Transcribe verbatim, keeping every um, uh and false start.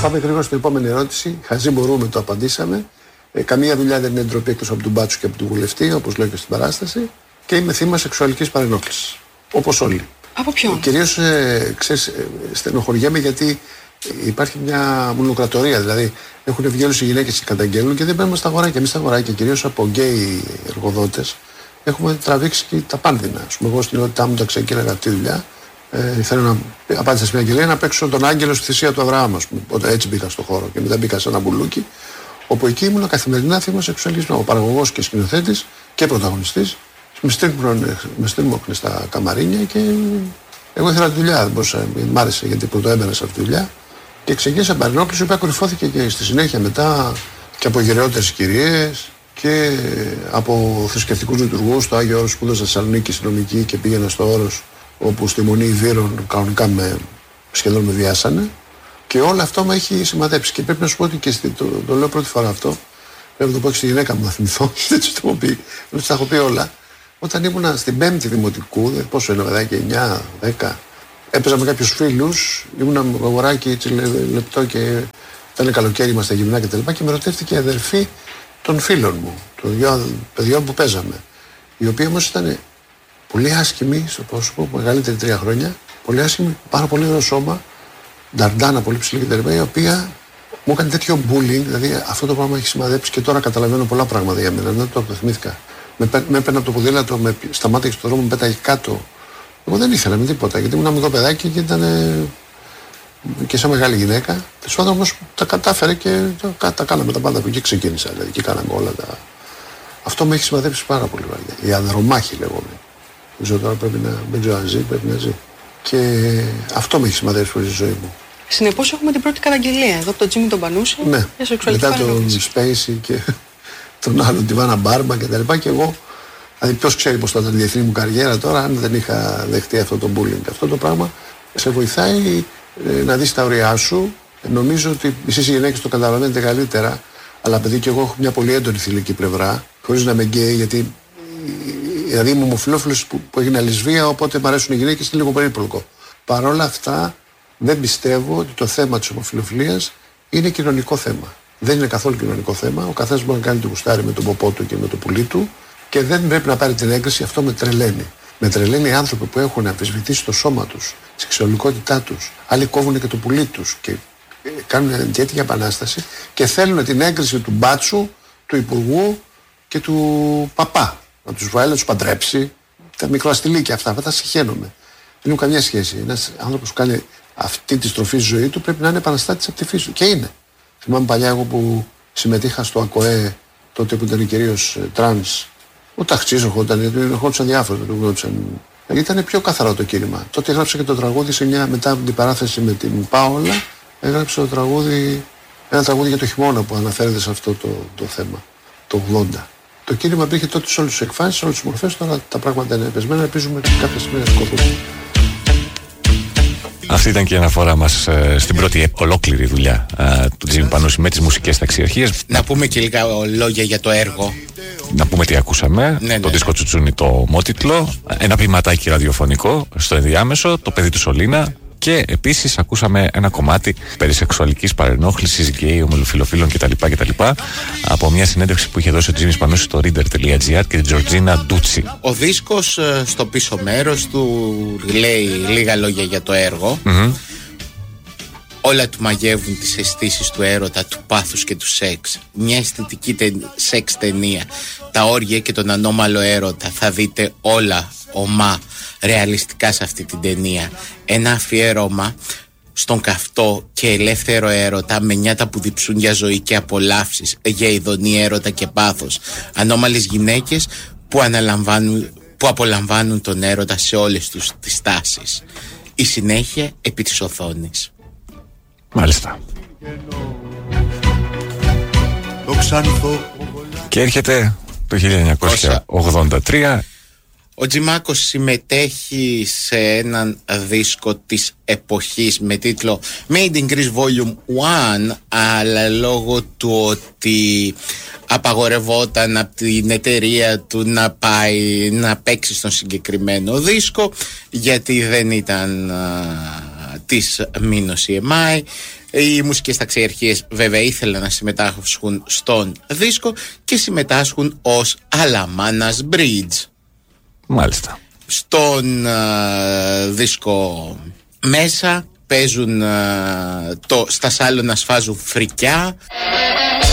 πάμε γρήγορα στην επόμενη ερώτηση. Χαζί μπορούμε, το απαντήσαμε. Ε, καμία δουλειά δεν είναι ντροπή εκτός από τον μπάτσο και από τον βουλευτή, όπως λέω και στην παράσταση. Και είμαι θύμα σεξουαλικής παρενόχλησης. Όπως όλοι. Από ποιον? Κυρίως, ε, ξέρεις, ε, στενοχωριέμαι γιατί υπάρχει μια μονοκρατορία. Δηλαδή, έχουν βγει όλες οι γυναίκες και καταγγέλνουν και δεν παίρνουμε στα αγοράκια. Εμείς στα αγοράκια, κυρίως από γκέι εργοδότες, έχουμε τραβήξει και τα πάνδυνα. Ας πούμε, εγώ στην ιδιότητά μου τα ξεκίναγα αυτή τη δουλειά. Ε, θέλω να απάντησα σε μια κυρία να παίξω τον άγγελο στη θυσία του Αβραάμ, ας πούμε. Όταν έτσι μπήκα στο χώρο και μετά μπήκα σε ένα μπουλούκι. Όπου εκεί ήμουν καθημερινά θύμα σεξουαλισμού. Ο παραγωγός και σκηνοθέτης και πρωταγωνιστής. Με στρίμωχνε στα καμαρίνια και εγώ ήθελα τη δουλειά. Δεν μπορούσα, μ' άρεσε γιατί πρωτοέμπαινα σε αυτή τη δουλειά. Και ξεκίνησα παρενόχληση, η οποία κορυφώθηκε και στη συνέχεια μετά και από γεραιότερες κυρίες και από θρησκευτικούς λειτουργούς. Στο Άγιο Όρος σπούδασα στη Θεσσαλονίκη νομική και πήγαινα στο Όρος, όπου στη Μονή Ιδήρων κανονικά με, σχεδόν με βιάσανε. Και όλο αυτό με έχει σημαδέψει. Και πρέπει να σου πω ότι και στη, το, το λέω πρώτη φορά αυτό. Πρέπει να το πω και στη γυναίκα μου να θυμηθώ. Δεν του το έχω πει. Δεν του τα έχω πει όλα. Όταν ήμουνα στην πέμπτη δημοτικού, πόσο είναι παιδάκι, εννιά, δέκα, έπαιζα με κάποιους φίλους. Ήμουνα με αγοράκι έτσι λεπτό και ήταν καλοκαίρι, είμαστε γυμνά κτλ. Και, και με ρωτεύτηκε η αδερφή των φίλων μου, των δυο παιδιών που παίζαμε. Οι οποίοι όμως ήταν πολύ άσχημοι στο πρόσωπο, μεγαλύτερη τρία χρόνια, πολύ άσχημοι, πάρα πολύ ωραίο σώμα. Νταρντάνα, πολύ ψηλή κτλ. Η οποία μου έκανε τέτοιο bullying, δηλαδή αυτό το πράγμα έχει σημαδέψει και τώρα καταλαβαίνω πολλά πράγματα για μένα. Δεν το απευθυμήθηκα. Με, με έπαιρνε από το ποδήλατο, με σταμάτησε στον δρόμο, με πέταγε κάτω. Εγώ δεν ήθελα με τίποτα, γιατί ήμουν ένα μικρό παιδάκι και ήταν και σαν μεγάλη γυναίκα. Τέλος πάντων όμως τα κατάφερε και τα, τα κάναμε τα πάντα. Από εκεί ξεκίνησα, δηλαδή εκεί κάναμε όλα τα. Αυτό με έχει σημαδέψει πάρα πολύ βαριά. Η ανδρομάχη λεγόμενη. Δεν ξέρω τώρα, πρέπει να. Δεν ξέρω αν ζει, πρέπει να ζει. Και αυτό με έχει σημαδέψει πολύ στη ζωή μου. Συνεπώς έχουμε την πρώτη καταγγελία εδώ από τον Τζίμι τον Πανούση. Ναι, για σεξουαλική μετά τον Σπέισι και τον άλλον, τη Βάνα Μπάρμπα και τα λοιπά. Και εγώ, δηλαδή ποιος ξέρει πώς θα ήταν η διεθνή μου καριέρα τώρα, αν δεν είχα δεχτεί αυτό το bullying. Αυτό το πράγμα σε βοηθάει ε, να δεις τα ωριά σου. Ε, νομίζω ότι εσείς οι γυναίκες το καταλαβαίνετε καλύτερα, αλλά παιδί και εγώ έχω μια πολύ έντονη θηλυκή πλευρά, χωρίς να είμαι γκέι, γιατί δηλαδή είμαι ομοφυλόφιλος που, που έγινα λεσβία, οπότε μου αρέσουν οι γυναίκες, είναι λίγο περίπλοκο. Παρ' όλα αυτά, δεν πιστεύω ότι το θέμα της ομοφυλοφιλίας είναι κοινωνικό θέμα. Δεν είναι καθόλου κοινωνικό θέμα. Ο καθένας μπορεί να κάνει το γουστάρι με τον ποπό του και με το πουλί του και δεν πρέπει να πάρει την έγκριση. Αυτό με τρελαίνει. Με τρελαίνει οι άνθρωποι που έχουν αμφισβητήσει το σώμα τους, τη σεξουαλικότητά τους. Άλλοι κόβουν και το πουλί τους και κάνουν αντιέτοιμη επανάσταση και θέλουν την έγκριση του μπάτσου, του υπουργού και του παπά. Να τους βάλει, να τους παντρέψει. Τα μικροαστηλίκια αυτά, αυτά τα συχαίνομαι. Δεν έχουν καμία σχέση. Ένας άνθρωπος που κάνει αυτή τη στροφή στη ζωή του πρέπει να είναι επαναστάτης από τη φύση του. Και είναι. Θυμάμαι παλιά εγώ που συμμετείχα στο ΑΚΟΕ, τότε που ήταν κυρίως τρανς, ο Ταχτσής ερχόταν, ερχόντουσαν διάφορα, ήταν πιο καθαρό το κίνημα. Τότε έγραψα και το τραγούδι σε μια, μετά από την παράθεση με την Πάολα, έγραψα το τραγούδι, ένα τραγούδι για το χειμώνα που αναφέρεται σε αυτό το, το θέμα, το ογδόντα. Το κίνημα υπήρχε τότε σε όλες τις εκφάνσεις, σε όλες τις μορφές, τώρα τα πράγματα είναι πεσμένα, ελπίζουμε ότι κάποια στιγμή να σκοτώσουν. Αυτή ήταν και η αναφορά μας ε, στην πρώτη ολόκληρη δουλειά ε, του Τζίμι Πανούση με τις μουσικές ταξιαρχίες. Να πούμε και λίγα λόγια για το έργο. Να πούμε τι ακούσαμε. Ναι, το ναι. Δίσκο Τσουτσούνι, το μότιτλο. Ένα ποιηματάκι ραδιοφωνικό στο ενδιάμεσο, το παιδί του Σολίνα. Και επίσης ακούσαμε ένα κομμάτι περί σεξουαλικής παρενόχλησης, γκέι, ομοφυλοφίλων κτλ, κτλ. Από μια συνέντευξη που είχε δώσει ο Τζίμις Πανούσης στο reader τελεία τζι άρ και την Τζορτζίνα Ντούτσι. Ο δίσκος στο πίσω μέρος του λέει λίγα λόγια για το έργο. Mm-hmm. Όλα του μαγεύουν τις αισθήσεις του έρωτα, του πάθους και του σεξ. Μια αισθητική τε... σεξ ταινία. Τα όργια και τον ανώμαλο έρωτα. Θα δείτε όλα ομά ρεαλιστικά σε αυτή την ταινία. Ένα αφιέρωμα στον καυτό και ελεύθερο έρωτα, με νιάτα που διψούν για ζωή και απολαύσεις, για ειδονή έρωτα και πάθος. Ανώμαλες γυναίκες που, αναλαμβάνουν, που απολαμβάνουν τον έρωτα σε όλες τους τις τάσεις. Η συνέχεια επί της οθόνης. Μάλιστα. Και έρχεται το χίλια εννιακόσια ογδόντα τρία. Ο Τζιμάκος συμμετέχει σε έναν δίσκο της εποχής με τίτλο Made in Greece Volume ένα, αλλά λόγω του ότι απαγορευόταν από την εταιρεία του να πάει να παίξει στον συγκεκριμένο δίσκο, γιατί δεν ήταν α, της Μίνος σι εμ άι. Οι μουσικές ταξιαρχίες βέβαια ήθελαν να συμμετάσχουν στον δίσκο και συμμετάσχουν ως Αλαμάνας Bridge. Μάλιστα. Στον uh, δίσκο μέσα παίζουν uh, το, στα σάλωνα σφάζουν φρικιά.